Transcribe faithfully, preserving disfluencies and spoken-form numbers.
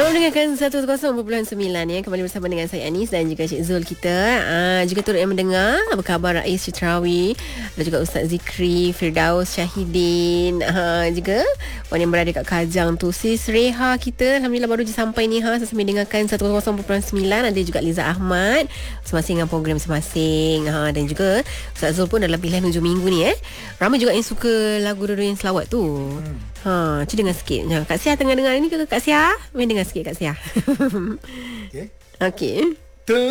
Selamat mendengarkan seratus perpuluhan sembilan ya. Kembali bersama dengan saya Anis dan juga Cik Zul kita. Aa, juga turut yang mendengar. Apa khabar Rais Citrawi? Ada juga Ustaz Zikri, Firdaus Syahidin. Aa, juga orang yang berada kat Kajang tu, Sis Reha kita. Alhamdulillah baru je sampai ni ha. Saya mendengarkan seratus perpuluhan sembilan. Ada juga Liza Ahmad. Masing-masing dengan program masing-masing. Ha, dan juga Ustaz Zul pun dalam pilihan hujung minggu ni eh. Ramai juga yang suka lagu Dua yang Selawat tu. Hmm. Ha, cuba dengar sikit. Kak Sia tengah dengar ni ke Kak Sia? Main dengar sikit Kak Sia. Okey. Okey.